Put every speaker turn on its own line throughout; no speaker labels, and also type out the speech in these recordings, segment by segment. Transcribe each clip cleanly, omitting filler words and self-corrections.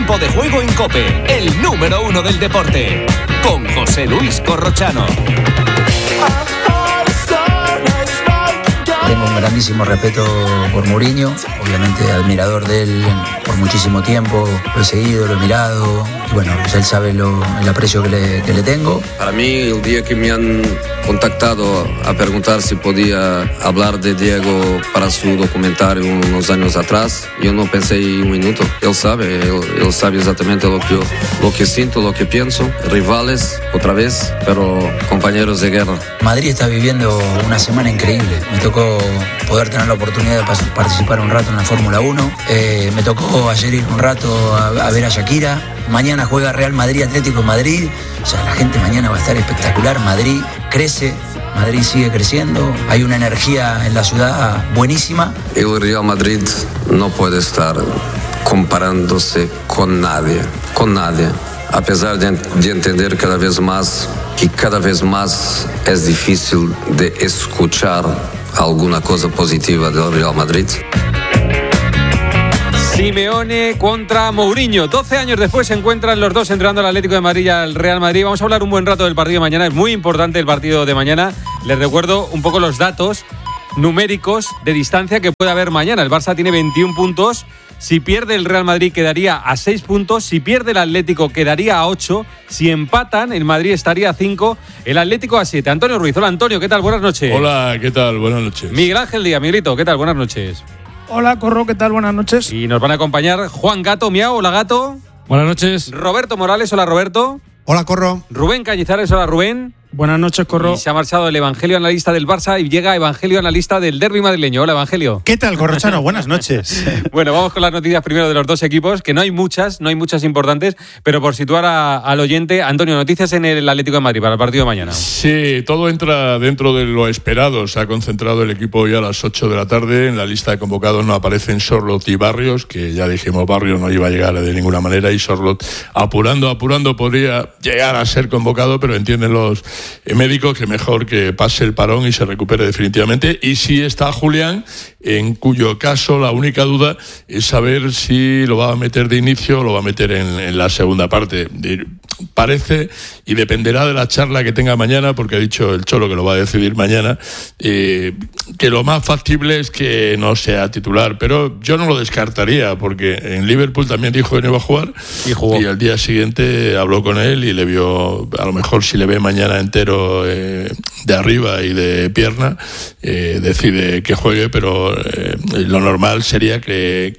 Tiempo de juego en COPE, el número 1 del deporte, con José Luis Corrochano.
Tengo un grandísimo respeto por Mourinho, obviamente admirador de él por muchísimo tiempo, lo he seguido, lo he mirado, y bueno, pues él sabe el aprecio que le tengo.
Para mí, el día que me han contactado a preguntar si podía hablar de Diego para su documentario unos años atrás, yo no pensé un minuto. Él sabe exactamente lo que siento, lo que pienso. Rivales, otra vez, pero compañeros de guerra.
Madrid está viviendo una semana increíble. Me tocó poder tener la oportunidad de participar un rato en la Fórmula 1. Me tocó ayer ir un rato a ver a Shakira. Mañana juega Real Madrid, Atlético de Madrid. O sea, la gente mañana va a estar espectacular. Madrid crece, Madrid sigue creciendo. Hay una energía en la ciudad buenísima.
El Real Madrid no puede estar comparándose con nadie. A pesar de entender cada vez más es difícil de escuchar alguna cosa positiva del Real Madrid.
Simeone contra Mourinho. 12 años después se encuentran los dos entrenando al Atlético de Madrid y al Real Madrid. Vamos a hablar un buen rato del partido de mañana. Es muy importante el partido de mañana. Les recuerdo un poco los datos numéricos de distancia que puede haber mañana. El Barça tiene 21 puntos. Si pierde el Real Madrid quedaría a 6 puntos. Si pierde el Atlético quedaría a 8. Si empatan, el Madrid estaría a 5. El Atlético a 7. Antonio Ruiz. Hola, Antonio. ¿Qué tal? Buenas noches.
Hola, ¿qué tal? Buenas noches.
Miguel Ángel Díaz. Miguelito, ¿qué tal? Buenas noches.
Hola, Corro. ¿Qué tal? Buenas noches.
Y nos van a acompañar Juan Gato Miao. Hola, Gato.
Buenas noches.
Roberto Morales. Hola, Roberto.
Hola, Corro.
Rubén Cañizares. Hola, Rubén.
Buenas noches, Corro.
Y se ha marchado el Evangelio analista del Barça y llega Evangelio analista del derbi madrileño. Hola, Evangelio.
¿Qué tal, Corrochano? Buenas noches.
Bueno, vamos con las noticias primero de los dos equipos, que no hay muchas importantes, pero por situar al oyente, Antonio, noticias en el Atlético de Madrid para el partido de mañana.
Sí, todo entra dentro de lo esperado. Se ha concentrado el equipo hoy a las 8 de la tarde. En la lista de convocados no aparecen Sorloth y Barrios, que ya dijimos Barrios no iba a llegar de ninguna manera, y Sorloth apurando podría llegar a ser convocado, pero entienden los médicos que mejor que pase el parón y se recupere definitivamente. Y sí está Julián, en cuyo caso la única duda es saber si lo va a meter de inicio o lo va a meter en la segunda parte. Parece, y dependerá de la charla que tenga mañana, porque ha dicho el Cholo que lo va a decidir mañana, que lo más factible es que no sea titular, pero yo no lo descartaría, porque en Liverpool también dijo que no iba a jugar
y jugó.
Y al día siguiente habló con él y le vio, a lo mejor si le ve mañana entero de arriba y de pierna, decide que juegue, pero lo normal sería que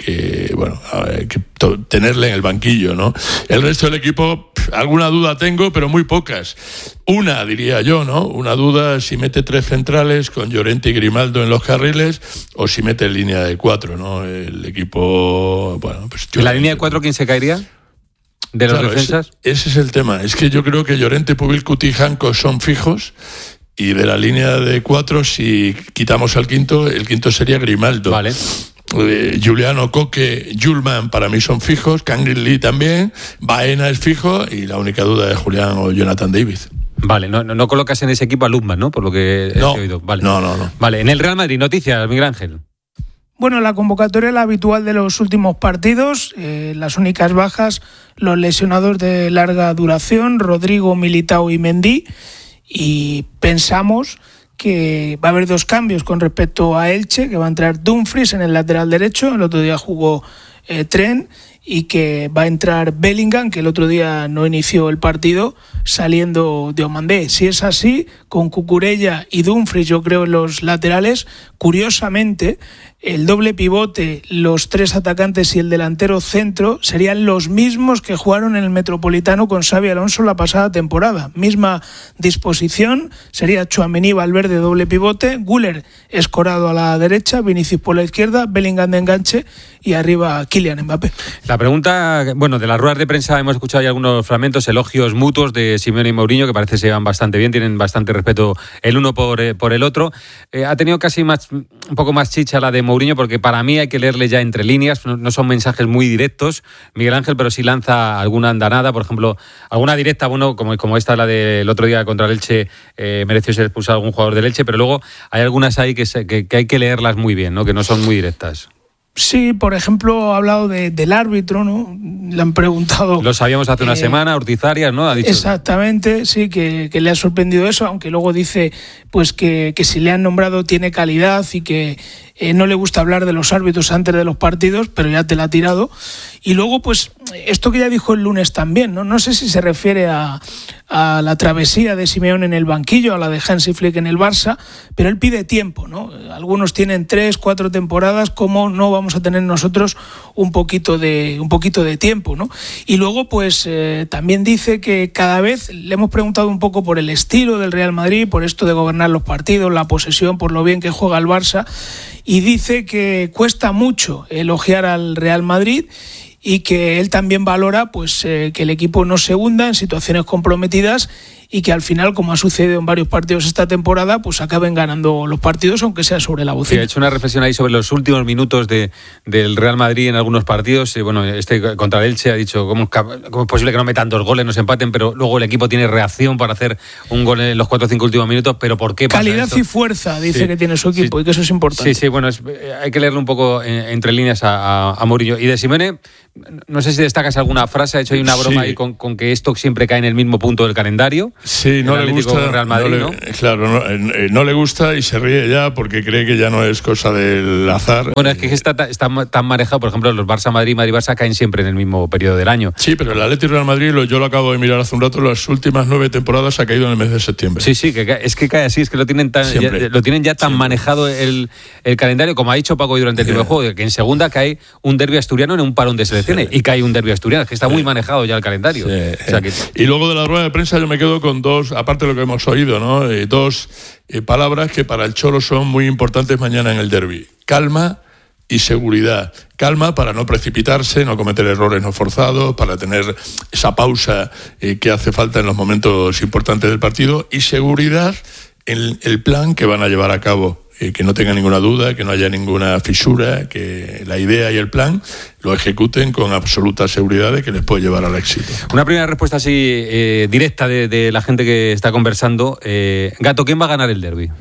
tenerle en el banquillo, ¿no? El resto del equipo, alguna duda tengo, pero muy pocas. Una, diría yo, ¿no? Una duda si mete 3 centrales con Llorente y Grimaldo en los carriles o si mete en línea de 4, ¿no? El equipo, bueno, pues...
¿En la línea de 4 quién se caería? ¿De los defensas?
Ese es el tema. Es que yo creo que Llorente, Pubil, Cuti y Janko son fijos, y de la línea de 4, si quitamos al quinto, el quinto sería Grimaldo.
Vale.
Juliano, Coque, Julman para mí son fijos, Kangin Lee también, Baena es fijo, y la única duda es Julián o Jonathan David.
Vale, no colocas en ese equipo a Lundman, ¿no? Por lo que he oído. Vale.
No.
Vale, en el Real Madrid, noticias, Miguel Ángel.
Bueno, la convocatoria es la habitual de los últimos partidos. Las únicas bajas, los lesionados de larga duración, Rodrigo, Militao y Mendy. Y pensamos que va a haber 2 cambios con respecto a Elche, que va a entrar Dumfries en el lateral derecho, el otro día jugó Trent, y que va a entrar Bellingham, que el otro día no inició el partido, saliendo de Omandé. Si es así, con Cucurella y Dumfries, yo creo, en los laterales, curiosamente, el doble pivote, los 3 atacantes y el delantero centro serían los mismos que jugaron en el Metropolitano con Xabi Alonso la pasada temporada. Misma disposición, sería Tchouaméni, Valverde, doble pivote, Güler escorado a la derecha, Vinicius por la izquierda, Bellingham de enganche y arriba Kylian Mbappé.
La pregunta, bueno, de las ruedas de prensa hemos escuchado ya algunos fragmentos, elogios mutuos de Simeone y Mourinho, que parece que se llevan bastante bien, tienen bastante respeto el uno por el otro. Ha tenido casi un poco más chicha la de Mourinho, porque para mí hay que leerle ya entre líneas, no son mensajes muy directos, Miguel Ángel, pero sí lanza alguna andanada, por ejemplo, alguna directa, bueno, como esta, la del otro día contra el Elche, mereció ser expulsado algún jugador del Elche, pero luego hay algunas ahí que hay que leerlas muy bien, ¿no? Que no son muy directas.
Sí, por ejemplo, ha hablado del árbitro, ¿no? Le han preguntado...
Lo sabíamos hace una semana, Ortizarias, ¿no? Ha dicho.
Exactamente, sí, que le ha sorprendido eso, aunque luego dice pues que si le han nombrado tiene calidad y que no le gusta hablar de los árbitros antes de los partidos, pero ya te la ha tirado. Y luego, pues, esto que ya dijo el lunes también, ¿no? No sé si se refiere a la travesía de Simeone en el banquillo, a la de Hansi Flick en el Barça, pero él pide tiempo, ¿no? Algunos tienen 3-4 temporadas, ¿cómo no vamos a tener nosotros un poquito de tiempo, ¿no? Y luego, pues, también dice que cada vez le hemos preguntado un poco por el estilo del Real Madrid, por esto de gobernar los partidos, la posesión, por lo bien que juega el Barça, y dice que cuesta mucho elogiar al Real Madrid y que él también valora pues que el equipo no se hunda en situaciones comprometidas y que al final, como ha sucedido en varios partidos esta temporada, pues acaben ganando los partidos, aunque sea sobre la bocina.
Sí, ha hecho una reflexión ahí sobre los últimos minutos del Real Madrid en algunos partidos. Bueno, contra el Elche ha dicho ¿cómo es posible que no metan 2 goles, no se empaten, pero luego el equipo tiene reacción para hacer un gol en los 4 o 5 últimos minutos, pero ¿por qué pasa
calidad
esto?
Y fuerza, dice,
sí,
que tiene su equipo, y que eso es importante.
Sí, bueno, hay que leerlo un poco entre líneas a Mourinho. Y de Simeone, no sé si destacas alguna frase, ha hecho ahí una broma ahí con que esto siempre cae en el mismo punto del calendario.
Sí, no le gusta.
Real Madrid, ¿no?
Claro, no le gusta y se ríe ya porque cree que ya no es cosa del azar.
Bueno, es que está tan manejado, por ejemplo, los Barça-Madrid, Madrid-Barça caen siempre en el mismo periodo del año.
Sí, pero el Atleti Real Madrid, yo lo acabo de mirar hace un rato, las últimas 9 temporadas ha caído en el mes de septiembre.
Sí, es que cae así, es que lo tienen ya tan manejado el calendario, como ha dicho Paco durante el tiempo de juego, que en segunda cae un derbi asturiano en un parón de selecciones y cae un derbi asturiano, es que está muy manejado ya el calendario.
Sí.
O sea que...
Y luego de la rueda de prensa yo me quedo con 2, aparte de lo que hemos oído, ¿no? 2 palabras que para el Cholo son muy importantes mañana en el derbi: calma y seguridad. Calma para no precipitarse, no cometer errores no forzados, para tener esa pausa que hace falta en los momentos importantes del partido, y seguridad en el plan que van a llevar a cabo. Que no tenga ninguna duda, que no haya ninguna fisura, que la idea y el plan lo ejecuten con absoluta seguridad de que les puede llevar al éxito.
Una primera respuesta así directa de la gente que está conversando. Gato, ¿quién va a ganar el derbi?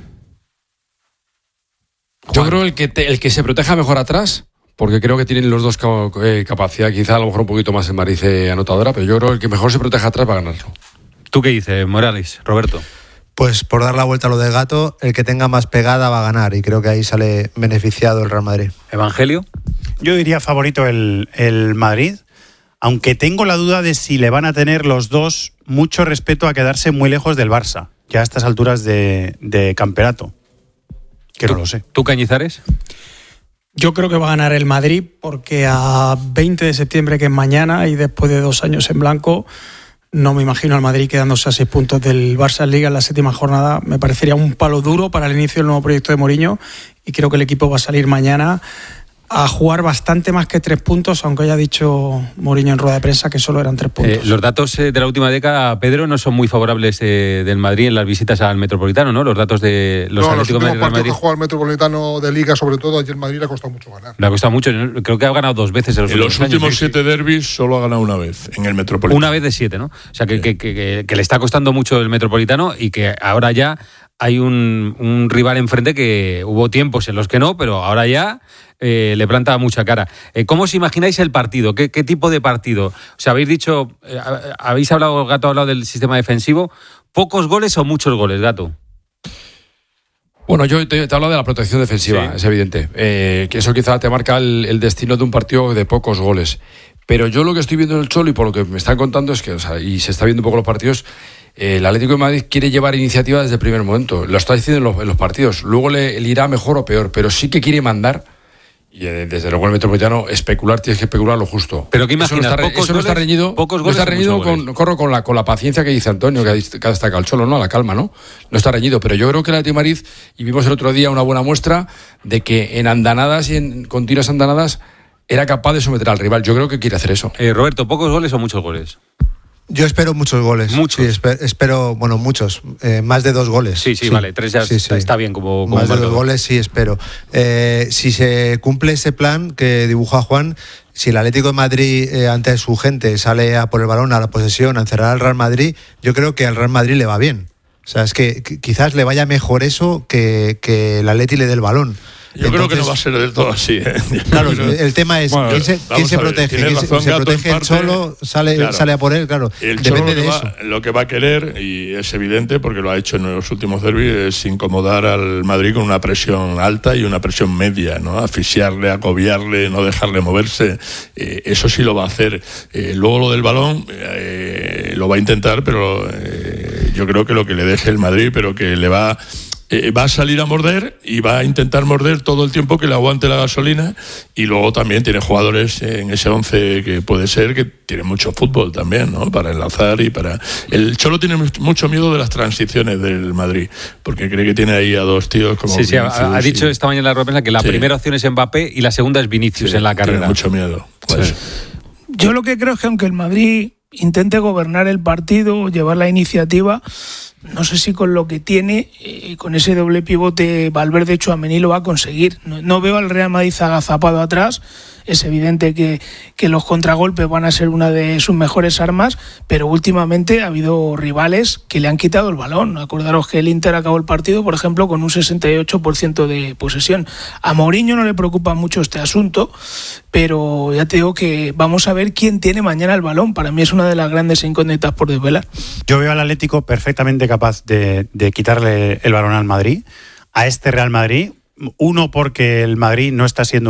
Yo creo el que se proteja mejor atrás, porque creo que tienen los dos capacidad, quizá a lo mejor un poquito más en Madrid anotadora, pero yo creo que el que mejor se proteja atrás va a ganarlo.
¿Tú qué dices, Morales, Roberto?
Pues por dar la vuelta a lo del Gato, el que tenga más pegada va a ganar, y creo que ahí sale beneficiado el Real Madrid.
¿Evangelio?
Yo diría favorito el Madrid, aunque tengo la duda de si le van a tener los dos mucho respeto a quedarse muy lejos del Barça, ya a estas alturas de campeonato, que no lo sé.
¿Tú, Cañizares?
Yo creo que va a ganar el Madrid, porque a 20 de septiembre, que es mañana, y después de 2 años en blanco, no me imagino al Madrid quedándose a 6 puntos del Barça en Liga en la 7ª jornada. Me parecería un palo duro para el inicio del nuevo proyecto de Mourinho, y creo que el equipo va a salir mañana a jugar bastante más que 3 puntos, aunque haya dicho Mourinho en rueda de prensa que solo eran 3 puntos.
Los datos de la última década, Pedro, no son muy favorables del Madrid en las visitas al Metropolitano, ¿no? Los datos de los Atléticos de Madrid.
Los partidos que ha jugado el Metropolitano de Liga, sobre todo, ayer Madrid le ha costado mucho ganar.
Le ha costado mucho, creo que ha ganado 2 veces en
los últimos 7 derbis solo ha ganado una vez en el Metropolitano.
Una vez de 7, ¿no? O sea, que le está costando mucho el Metropolitano, y que ahora ya hay un rival enfrente que hubo tiempos en los que no, pero ahora ya le planta mucha cara. ¿Cómo os imagináis el partido? ¿Qué tipo de partido? O sea, habéis hablado, Gato ha hablado del sistema defensivo. ¿Pocos goles o muchos goles, Gato?
Bueno, yo te hablo de la protección defensiva, sí. Es evidente. Que eso quizá te marca el destino de un partido de pocos goles. Pero yo lo que estoy viendo en el Cholo, y por lo que me están contando, es que, y se está viendo un poco los partidos, el Atlético de Madrid quiere llevar iniciativa desde el primer momento. Lo está diciendo en los partidos. Luego le irá mejor o peor, pero sí que quiere mandar. Y desde luego el Metropolitano, tienes que especular lo justo.
Pero ¿qué imaginas?
Eso no está reñido.
Pocos goles.
No está reñido con la paciencia que dice Antonio, que ha destacado el Cholo, ¿no? La calma, ¿no? No está reñido. Pero yo creo que el Atlético de Madrid, y vimos el otro día una buena muestra de que en andanadas y en continuas andanadas era capaz de someter al rival. Yo creo que quiere hacer eso.
Roberto, ¿pocos goles o muchos goles?
Yo espero muchos goles.
Muchos.
Sí, espero, muchos. Más de 2 goles.
Sí, vale. 3 ya está bien como
más de 2
marcador.
goles, sí, espero. Si se cumple ese plan que dibuja Juan, si el Atlético de Madrid ante su gente sale a por el balón, a la posesión, a encerrar al Real Madrid, yo creo que al Real Madrid le va bien. O sea, es que quizás le vaya mejor eso que el Atleti le dé el balón.
Yo creo que no va a ser del todo así.
Claro, el tema es quién se protege. ¿Quién se protege? El Cholo sale a por él, claro.
El Cholo lo que va a querer, y es evidente porque lo ha hecho en los últimos derbis, es incomodar al Madrid con una presión alta y una presión media, ¿no? Asfixiarle, agobiarle, no dejarle moverse. Eso sí lo va a hacer. Luego lo del balón lo va a intentar, pero yo creo que lo que le deje el Madrid, pero que le va a salir a morder y va a intentar morder todo el tiempo que le aguante la gasolina. Y luego también tiene jugadores en ese 11 que puede ser que tiene mucho fútbol también, ¿no? Para enlazar y para... El Cholo tiene mucho miedo de las transiciones del Madrid, porque cree que tiene ahí a dos tíos como...
Sí, ha dicho esta mañana en la rueda de prensa que la primera opción es Mbappé y la segunda es Vinicius en la carrera.
Tiene mucho miedo. Pues.
Yo lo que creo es que aunque el Madrid intente gobernar el partido, llevar la iniciativa, no sé si con lo que tiene, con ese doble pivote Valverde-Tchouaméni lo va a conseguir. No veo al Real Madrid agazapado atrás. Es evidente que los contragolpes van a ser una de sus mejores armas, pero últimamente ha habido rivales que le han quitado el balón. Acordaros que el Inter acabó el partido, por ejemplo, con un 68% de posesión. A Mourinho no le preocupa mucho este asunto, pero ya te digo que vamos a ver quién tiene mañana el balón. Para mí es una de las grandes incógnitas por desvelar.
Yo veo al Atlético perfectamente capaz de quitarle el balón al Madrid, a este Real Madrid. Uno, porque el Madrid no está siendo